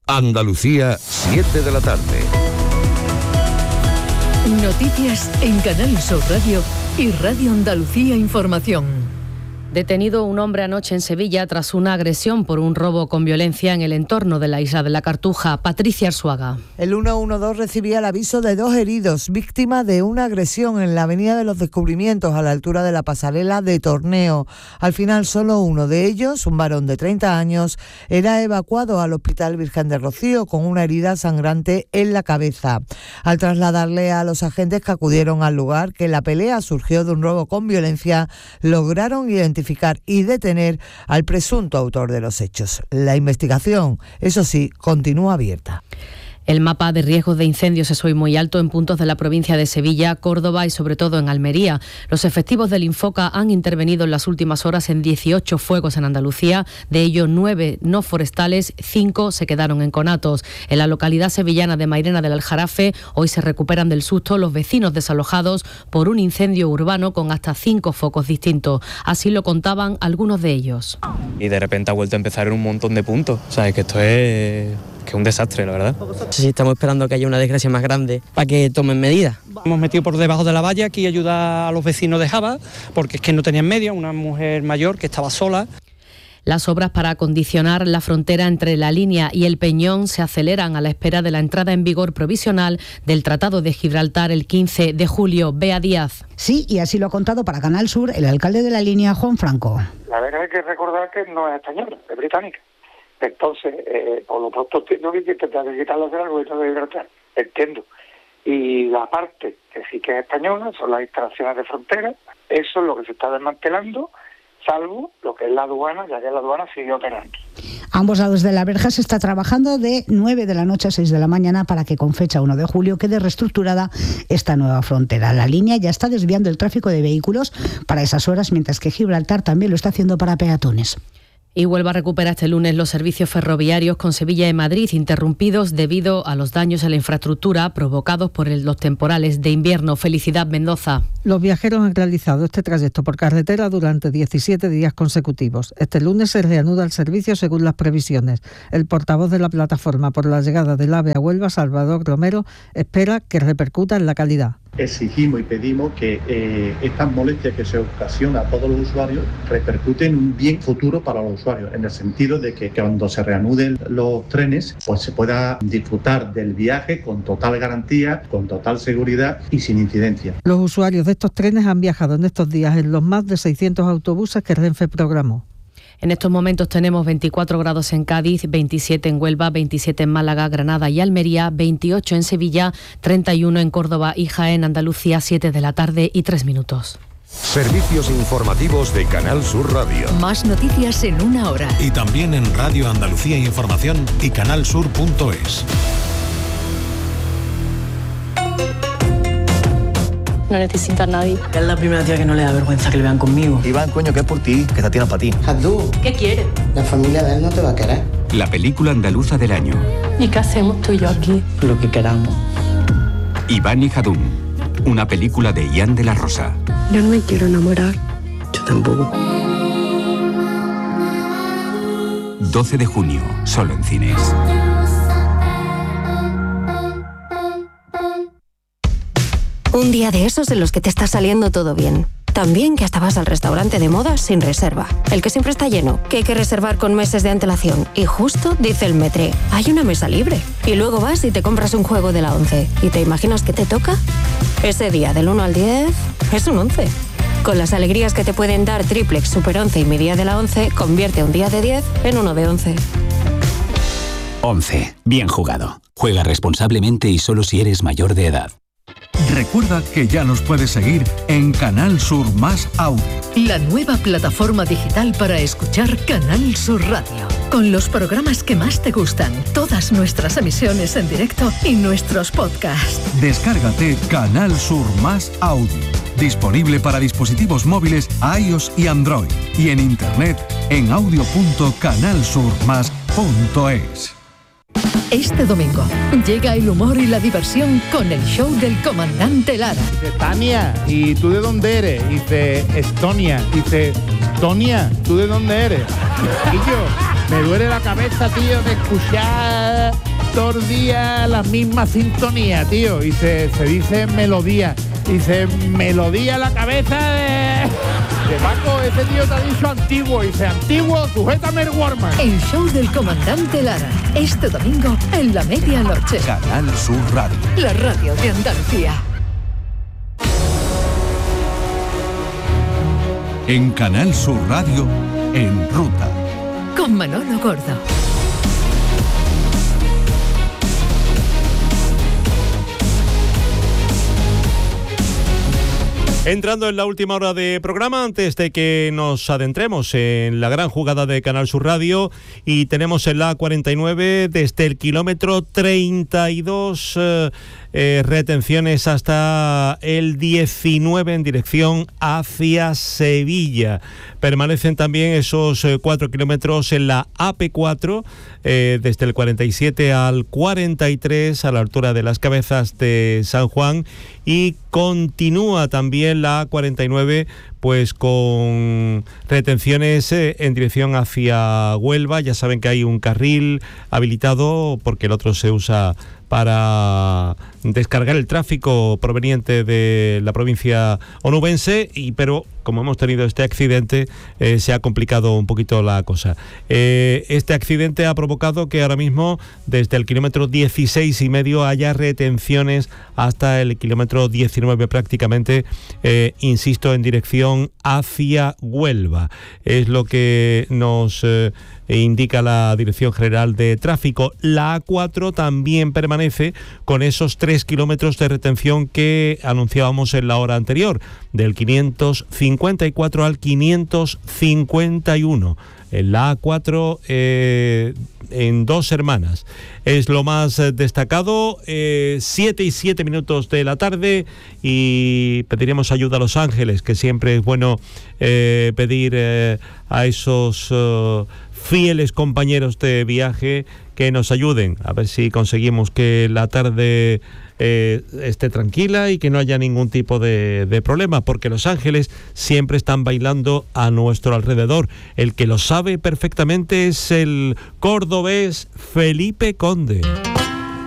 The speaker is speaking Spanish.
Andalucía, 7 de la tarde. Noticias en Canal Sur Radio y Radio Andalucía Información. Detenido un hombre anoche en Sevilla tras una agresión por un robo con violencia en el entorno de la isla de la Cartuja. Patricia Arzuaga. El 112 recibía el aviso de 2 heridos, víctimas de una agresión en la Avenida de los Descubrimientos, a la altura de la pasarela de Torneo. Al final, solo uno de ellos, un varón de 30 años, era evacuado al Hospital Virgen de Rocío con una herida sangrante en la cabeza. Al trasladarle a los agentes que acudieron al lugar, que la pelea surgió de un robo con violencia, lograron identificar y detener al presunto autor de los hechos. La investigación, eso sí, continúa abierta. El mapa de riesgos de incendios es hoy muy alto en puntos de la provincia de Sevilla, Córdoba y sobre todo en Almería. Los efectivos del Infoca han intervenido en las últimas horas en 18 fuegos en Andalucía, de ellos 9 no forestales, 5 se quedaron en conatos. En la localidad sevillana de Mairena del Aljarafe hoy se recuperan del susto los vecinos desalojados por un incendio urbano con hasta 5 focos distintos. Así lo contaban algunos de ellos. Y de repente ha vuelto a empezar en un montón de puntos. O sea, es que esto es un desastre, la verdad. Sí, estamos esperando que haya una desgracia más grande para que tomen medidas. Hemos metido por debajo de la valla aquí ayudar a los vecinos de Java, porque es que no tenían media, una mujer mayor que estaba sola. Las obras para acondicionar la frontera entre la Línea y el Peñón se aceleran a la espera de la entrada en vigor provisional del Tratado de Gibraltar el 15 de julio. Bea Díaz. Sí, y así lo ha contado para Canal Sur el alcalde de la Línea, Juan Franco. La verdad hay que recordar que no es española, es británica. Entonces, por lo pronto no hay que intentar quitarlo de algo de Gibraltar, entiendo. Y la parte que sí que es española son las instalaciones de frontera, eso es lo que se está desmantelando, salvo lo que es la aduana, ya que la aduana sigue operando. A ambos lados de la verja se está trabajando de 9 de la noche a 6 de la mañana para que con fecha 1 de julio quede reestructurada esta nueva frontera. La línea ya está desviando el tráfico de vehículos para esas horas, mientras que Gibraltar también lo está haciendo para peatones. Y Huelva recupera este lunes los servicios ferroviarios con Sevilla y Madrid, interrumpidos debido a los daños en la infraestructura provocados por los temporales de invierno. Felicidad Mendoza. Los viajeros han realizado este trayecto por carretera durante 17 días consecutivos. Este lunes se reanuda el servicio según las previsiones. El portavoz de la plataforma por la llegada del AVE a Huelva, Salvador Romero, espera que repercuta en la calidad. Exigimos y pedimos que estas molestias que se ocasiona a todos los usuarios repercuten en un bien futuro para los usuarios, en el sentido de que cuando se reanuden los trenes, pues se pueda disfrutar del viaje con total garantía, con total seguridad y sin incidencia. Los usuarios de estos trenes han viajado en estos días en los más de 600 autobuses que Renfe programó. En estos momentos tenemos 24 grados en Cádiz, 27 en Huelva, 27 en Málaga, Granada y Almería, 28 en Sevilla, 31 en Córdoba y Jaén, Andalucía, 7 de la tarde y 3 minutos. Servicios informativos de Canal Sur Radio. Más noticias en una hora. Y también en Radio Andalucía Información y canalsur.es. No necesito a nadie. Es la primera tía que no le da vergüenza que le vean conmigo. Iván, coño, que es por ti, que esta tía no es para ti. Abdú, ¿qué quieres? La familia de él no te va a querer. La película andaluza del año. ¿Y qué hacemos tú y yo aquí? Lo que queramos. Iván y Jadún, una película de Ian de la Rosa. Yo no me quiero enamorar. Yo tampoco. 12 de junio, solo en cines. Un día de esos en los que te está saliendo todo bien. También que hasta vas al restaurante de moda sin reserva. El que siempre está lleno, que hay que reservar con meses de antelación. Y justo dice el Metre, hay una mesa libre. Y luego vas y te compras un juego de la 11. ¿Y te imaginas qué te toca? Ese día del 1 al 10 es un 11. Con las alegrías que te pueden dar Triplex, Super 11 y mi día de la 11, convierte un día de 10 en uno de 11. 11. Bien jugado. Juega responsablemente y solo si eres mayor de edad. Recuerda que ya nos puedes seguir en Canal Sur Más Audio. La nueva plataforma digital para escuchar Canal Sur Radio. Con los programas que más te gustan, todas nuestras emisiones en directo y nuestros podcasts. Descárgate Canal Sur Más Audio. Disponible para dispositivos móviles iOS y Android. Y en internet en audio.canalsurmas.es. Este domingo llega el humor y la diversión con el show del comandante Lara. Dice, Tania, ¿y tú de dónde eres? Dice, Estonia. Dice, Tonia, ¿tú de dónde eres? Y yo, Me duele la cabeza, tío, de escuchar todo el día la misma sintonía, tío. Y se dice melodía. Dice melodía en la cabeza de Paco. Ese tío te ha dicho antiguo. Dice antiguo, sujétame el Warman. El show del comandante Lara. Este domingo en la medianoche. Canal Sur Radio. La radio de Andalucía. En Canal Sur Radio, En Ruta. Con Manolo Gordo. Entrando en la última hora de programa, antes de que nos adentremos en la gran jugada de Canal Sur Radio, y tenemos en la A49 desde el kilómetro 32 retenciones hasta el 19 en dirección hacia Sevilla. Permanecen también esos 4 kilómetros en la AP4 desde el 47 al 43 a la altura de las Cabezas de San Juan, y continúa también la A49 pues con retenciones en dirección hacia Huelva. Ya saben que hay un carril habilitado porque el otro se usa para descargar el tráfico proveniente de la provincia onubense, pero como hemos tenido este accidente se ha complicado un poquito la cosa. Este accidente ha provocado que ahora mismo desde el kilómetro 16,5 haya retenciones hasta el kilómetro 19 prácticamente, insisto, en dirección hacia Huelva. Es lo que nos indica la Dirección General de Tráfico. La A4 también permanece con esos 3 kilómetros de retención que anunciábamos en la hora anterior, del 554 al 551. En la A4 en Dos Hermanas. Es lo más destacado. 7:07 de la tarde, y pediremos ayuda a Los Ángeles, que siempre es bueno pedir a esos fieles compañeros de viaje que nos ayuden, a ver si conseguimos que la tarde esté tranquila y que no haya ningún tipo de problema, porque Los Ángeles siempre están bailando a nuestro alrededor. El que lo sabe perfectamente es el cordobés Felipe Conde.